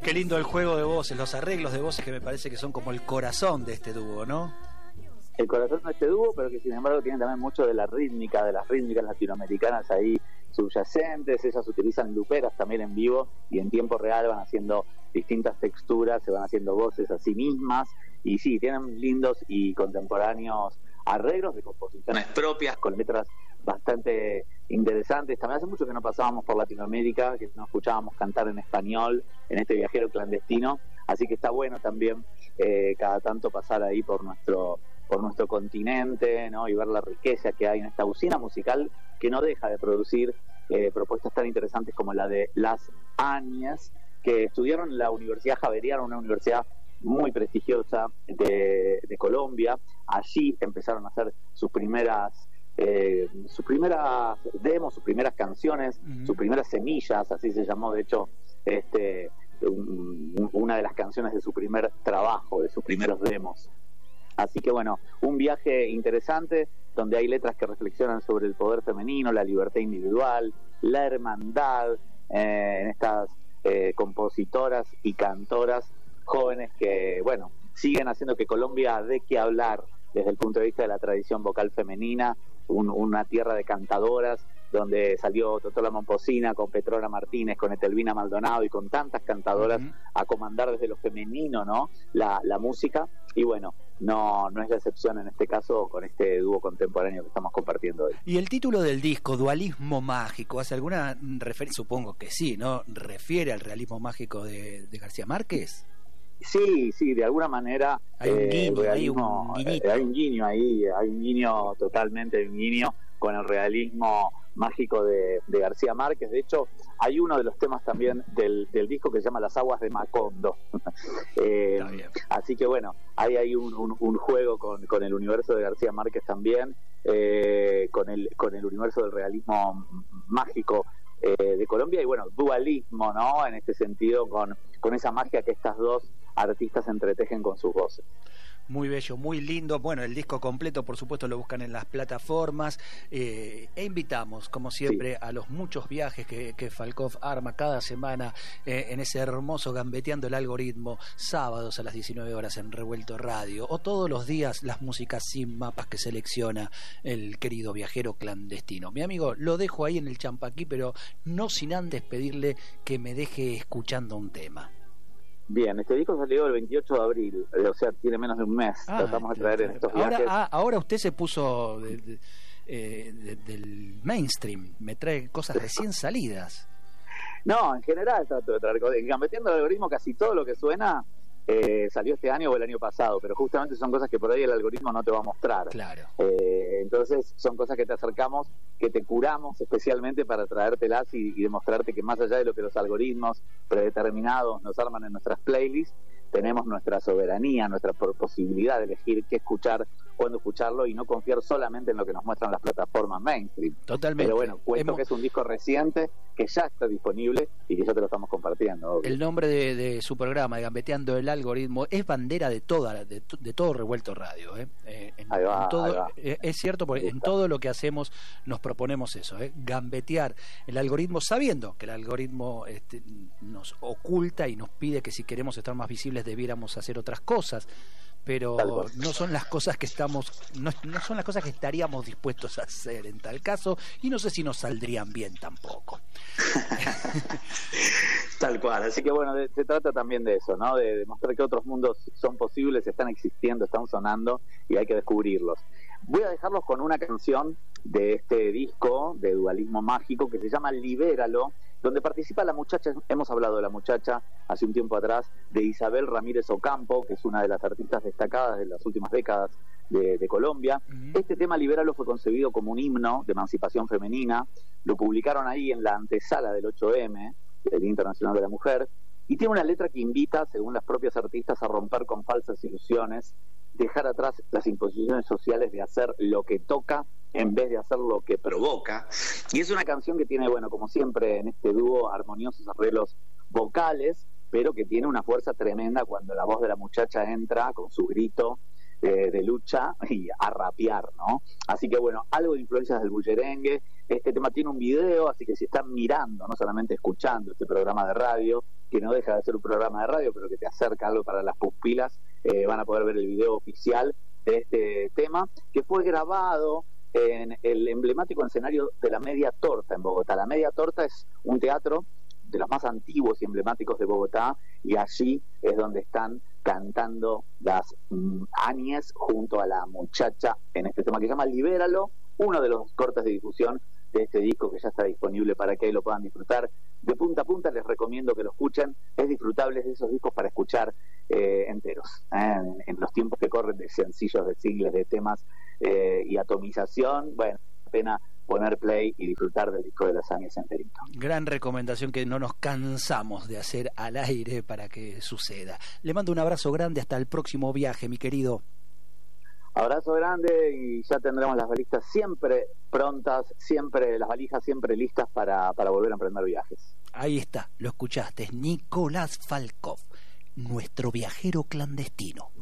Qué lindo el juego de voces, los arreglos de voces que me parece que son como el corazón de este dúo, ¿no? El corazón de este dúo, pero que sin embargo tiene también mucho de la rítmica, de las rítmicas latinoamericanas ahí subyacentes. Ellas utilizan luperas también en vivo y en tiempo real van haciendo distintas texturas, se van haciendo voces a sí mismas, y sí, tienen lindos y contemporáneos arreglos de composiciones propias con letras bastante interesantes. También hace mucho que no pasábamos por Latinoamérica, que no escuchábamos cantar en español en este viajero clandestino, así que está bueno también cada tanto pasar ahí por nuestro continente, ¿no? Y ver la riqueza que hay en esta usina musical que no deja de producir propuestas tan interesantes como la de las Áñez, que estudiaron en la Universidad Javeriana, una universidad muy prestigiosa de Colombia. Allí empezaron a hacer sus primeras demos, sus primeras canciones, sus primeras semillas, así se llamó de hecho una de las canciones de su primer trabajo, de sus primeros demos. Así que bueno, un viaje interesante donde hay letras que reflexionan sobre el poder femenino, la libertad individual, la hermandad, en estas compositoras y cantoras jóvenes que, bueno, siguen haciendo que Colombia dé que hablar desde el punto de vista de la tradición vocal femenina, una tierra de cantadoras, donde salió Totola Momposina con Petrona Martínez, con Etelvina Maldonado y con tantas cantadoras a comandar desde lo femenino, ¿no? La música, y bueno, no es la excepción en este caso con este dúo contemporáneo que estamos compartiendo hoy. ¿Y el título del disco, Dualismo Mágico, hace alguna referencia? Supongo que sí, ¿no? ¿Refiere al realismo mágico de García Márquez? Sí, de alguna manera hay un guiño, hay un guiño ahí, hay un guiño totalmente, un guiño con el realismo mágico de García Márquez. De hecho, hay uno de los temas también del disco que se llama Las Aguas de Macondo. Así que bueno, hay un juego con el universo de García Márquez también, con el universo del realismo mágico de Colombia, y bueno, dualismo, ¿no? En este sentido, con esa magia que estas dos artistas entretejen con sus voces. Muy bello, muy lindo. Bueno, el disco completo, por supuesto, lo buscan en las plataformas. E invitamos, como siempre, a los muchos viajes que Falkov arma cada semana en ese hermoso Gambeteando el Algoritmo, sábados a las 19 horas en Revuelto Radio, o todos los días las músicas sin mapas que selecciona el querido viajero clandestino. Mi amigo, lo dejo ahí en el Champaquí, pero no sin antes pedirle que me deje escuchando un tema. Bien, este disco salió el 28 de abril, o sea, tiene menos de un mes. Tratamos de traer en estos viajes. Ahora usted se puso del mainstream, me trae cosas recién salidas. No, en general trato de traer cosas. Gambeteando el Algoritmo, casi todo lo que suena salió este año o el año pasado, pero justamente son cosas que por ahí el algoritmo no te va a mostrar. Claro. Entonces son cosas que te acercamos, que te curamos especialmente para traértelas y demostrarte que más allá de lo que los algoritmos predeterminados nos arman en nuestras playlists, tenemos nuestra soberanía, nuestra posibilidad de elegir qué escuchar, cuándo escucharlo, y no confiar solamente en lo que nos muestran las plataformas mainstream. Totalmente. Pero bueno, cuento que es un disco reciente que ya está disponible y que ya te lo estamos compartiendo. Obvio. El nombre de su programa, de Gambeteando el Algoritmo, es bandera de todo Revuelto Radio. Ahí va. Es cierto, porque en todo lo que hacemos nos proponemos eso, gambetear el algoritmo, sabiendo que el algoritmo nos oculta y nos pide que si queremos estar más visibles debiéramos hacer otras cosas, pero no son las cosas que no son las cosas que estaríamos dispuestos a hacer en tal caso, y no sé si nos saldrían bien tampoco. Tal cual, así que bueno, se trata también de eso, ¿no? De demostrar que otros mundos son posibles, están existiendo, están sonando y hay que descubrirlos. Voy a dejarlos con una canción de este disco de Dualismo Mágico que se llama Libéralo, donde participa la muchacha. Hemos hablado de la muchacha hace un tiempo atrás, de Isabel Ramírez Ocampo, que es una de las artistas destacadas de las últimas décadas de Colombia. Este tema Libéralo fue concebido como un himno de emancipación femenina, lo publicaron ahí en la antesala del 8M, del Día Internacional de la Mujer, y tiene una letra que invita, según las propias artistas, a romper con falsas ilusiones, dejar atrás las imposiciones sociales de hacer lo que toca en vez de hacer lo que provoca. Y es una canción que tiene, bueno, como siempre en este dúo, armoniosos arreglos vocales, pero que tiene una fuerza tremenda cuando la voz de la muchacha entra con su grito de lucha y a rapear, ¿no? Así que bueno, algo de influencias del bullerengue. Este tema tiene un video, así que si están mirando, no solamente escuchando este programa de radio, que no deja de ser un programa de radio, pero que te acerca algo para las pupilas, van a poder ver el video oficial de este tema, que fue grabado en el emblemático escenario de la Media Torta en Bogotá. La Media Torta es un teatro de los más antiguos y emblemáticos de Bogotá, y allí es donde están cantando las Áñez junto a la muchacha en este tema que se llama Libéralo, uno de los cortes de difusión de este disco que ya está disponible para que lo puedan disfrutar de punta a punta. Les recomiendo que lo escuchen, es disfrutable, de esos discos para escuchar enteros, en los tiempos que corren de sencillos, de singles, de temas y atomización. Bueno, pena poner play y disfrutar del disco de las Áñez enterito. Gran recomendación que no nos cansamos de hacer al aire para que suceda. Le mando un abrazo grande, hasta el próximo viaje, mi querido. Abrazo grande, y ya tendremos las valijas siempre prontas, siempre las valijas siempre listas para volver a emprender viajes. Ahí está, lo escuchaste, Nicolás Falkov, nuestro viajero clandestino.